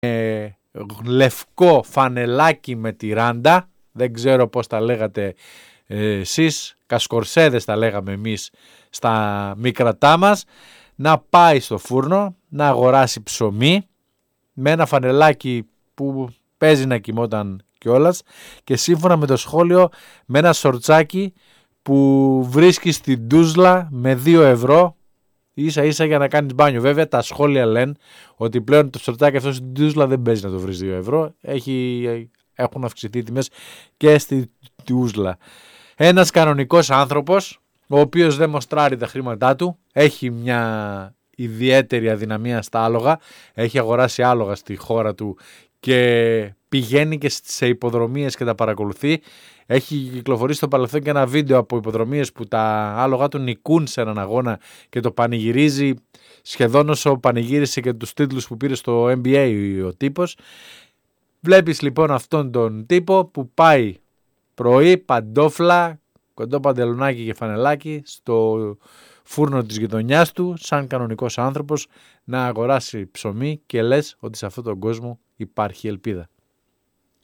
λευκό φανελάκι με τυράντα, δεν ξέρω πώς τα λέγατε εσείς, κασκορσέδες τα λέγαμε εμείς στα μικρατά μας, να πάει στο φούρνο, να αγοράσει ψωμί με ένα φανελάκι που παίζει να κοιμόταν κιόλας και σύμφωνα με το σχόλιο με ένα σορτσάκι που βρίσκει στην Τούσλα με 2 ευρώ ίσα ίσα για να κάνεις μπάνιο. Βέβαια τα σχόλια λένε ότι πλέον το σορτσάκι αυτό στην Τούσλα δεν παίζει να το βρεις 2 ευρώ, έχουν αυξηθεί οι τιμές και στη Τούσλα. Ένας κανονικός άνθρωπος ο οποίος δεν μοστράρει τα χρήματά του, έχει μια ιδιαίτερη αδυναμία στα άλογα, έχει αγοράσει άλογα στη χώρα του και πηγαίνει και σε υποδρομίες και τα παρακολουθεί. Έχει κυκλοφορήσει στο παρελθόν και ένα βίντεο από υποδρομίες που τα άλογα του νικούν σε έναν αγώνα και το πανηγυρίζει σχεδόν όσο πανηγύρισε και τους τίτλους που πήρε στο NBA ο τύπος. Βλέπεις λοιπόν αυτόν τον τύπο που πάει πρωί παντόφλα, κοντό παντελονάκι και φανελάκι στο φούρνο της γειτονιάς του σαν κανονικός άνθρωπος να αγοράσει ψωμί και λες ότι σε αυτόν τον κόσμο υπάρχει ελπίδα.